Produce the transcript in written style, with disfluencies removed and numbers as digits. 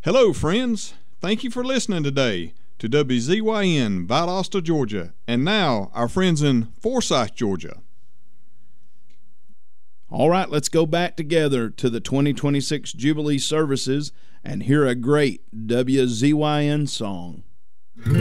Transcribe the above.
Hello, friends. Thank you for listening today to WZYN Valdosta, Georgia, and now our friends in Forsyth, Georgia. All right, let's go back together to the 2026 Jubilee services and hear a great WZYN song.